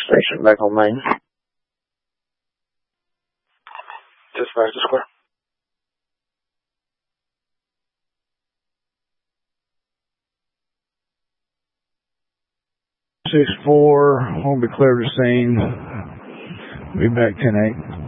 Station back on main. Dispatch to square. 6-4, won't be clear to scene. Be back 10-8.